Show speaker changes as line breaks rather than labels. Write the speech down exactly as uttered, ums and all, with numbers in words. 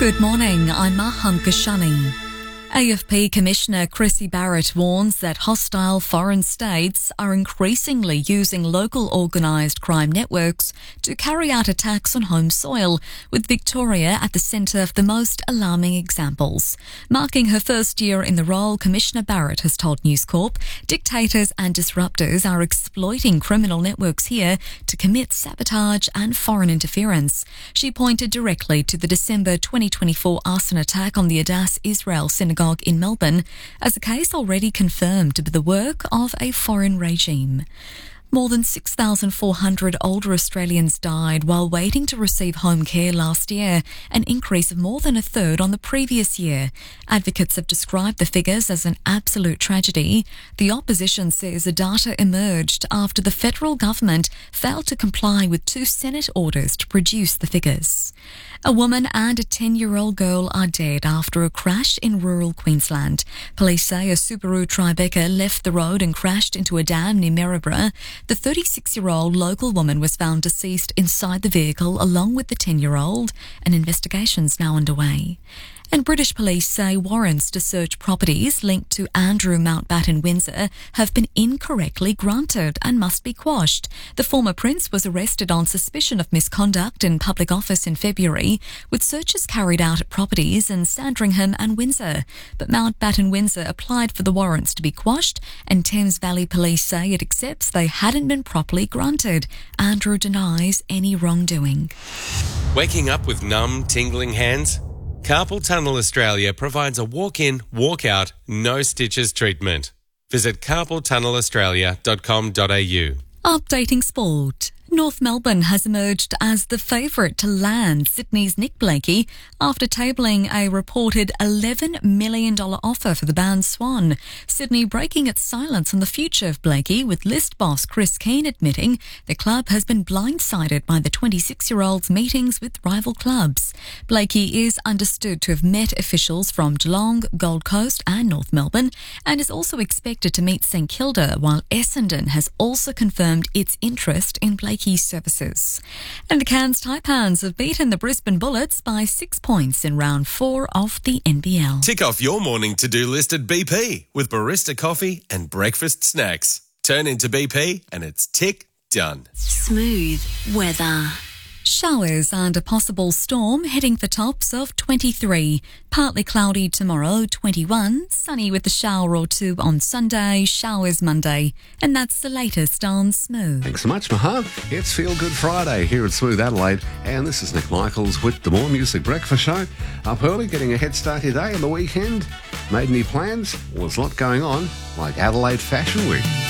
Good morning, I'm Maham Kashani. A F P Commissioner Chrissy Barrett warns that hostile foreign states are increasingly using local organised crime networks to carry out attacks on home soil, with Victoria at the centre of the most alarming examples. Marking her first year in the role, Commissioner Barrett has told News Corp dictators and disruptors are exploiting criminal networks here to commit sabotage and foreign interference. She pointed directly to the December twenty twenty-four arson attack on the Adass Israel Synagogue in Melbourne as a case already confirmed to be the work of a foreign regime. More than six thousand four hundred older Australians died while waiting to receive home care last year, an increase of more than a third on the previous year. Advocates have described the figures as an absolute tragedy. The opposition says the data emerged after the federal government failed to comply with two Senate orders to produce the figures. A woman and a ten-year-old girl are dead after a crash in rural Queensland. Police say a Subaru Tribeca left the road and crashed into a dam near Maryborough. The thirty-six-year-old local woman was found deceased inside the vehicle along with the ten-year-old. An investigation's now underway. And British police say warrants to search properties linked to Andrew Mountbatten Windsor have been incorrectly granted and must be quashed. The former prince was arrested on suspicion of misconduct in public office in February, with searches carried out at properties in Sandringham and Windsor. But Mountbatten Windsor applied for the warrants to be quashed, and Thames Valley Police say it accepts they hadn't been properly granted. Andrew denies any wrongdoing.
Waking up with numb, tingling hands? Carpal Tunnel Australia provides a walk-in, walk-out, no stitches treatment. Visit carpal tunnel australia dot com dot a u.
Updating sport. North Melbourne has emerged as the favourite to land Sydney's Nick Blakey after tabling a reported eleven million dollars offer for the band Swan. Sydney breaking its silence on the future of Blakey, with list boss Chris Keane admitting the club has been blindsided by the twenty-six-year-old's meetings with rival clubs. Blakey is understood to have met officials from Geelong, Gold Coast and North Melbourne, and is also expected to meet St Kilda, while Essendon has also confirmed its interest in Blakey services. And the Cairns Taipans have beaten the Brisbane Bullets by six points in round four of the N B L.
Tick off your morning to-do list at B P with barista coffee and breakfast snacks. Turn into B P and it's tick done.
Smooth weather.
Showers and a possible storm heading for tops of twenty-three. Partly cloudy tomorrow, twenty-one. Sunny with a shower or two on Sunday, showers Monday. And that's the latest on Smooth.
Thanks so much, Mahab. It's Feel Good Friday here at Smooth Adelaide. And this is Nick Michaels with the More Music Breakfast Show. Up early, getting a head start today on the weekend. Made any plans? Well, there's a lot going on, like Adelaide Fashion Week.